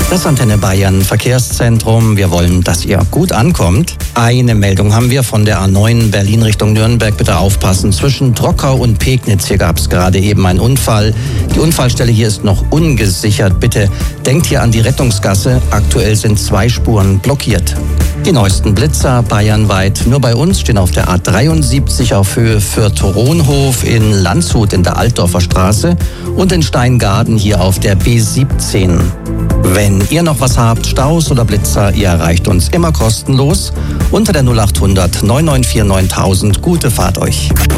Das Antenne Bayern Verkehrszentrum. Wir wollen, dass ihr gut ankommt. Eine Meldung haben wir von der A9 Berlin Richtung Nürnberg. Bitte aufpassen. Zwischen Trockau und Pegnitz, hier gab es gerade eben einen Unfall. Die Unfallstelle hier ist noch ungesichert. Bitte denkt hier an die Rettungsgasse. Aktuell sind 2 Spuren blockiert. Die neuesten Blitzer bayernweit. Nur bei uns stehen auf der A73 auf Höhe Fürth-Ronhof, in Landshut in der Altdorfer Straße und in Steingaden hier auf der B17. Wenn ihr noch was habt, Staus oder Blitzer, ihr erreicht uns immer kostenlos unter der 0800 994 9000. Gute Fahrt euch.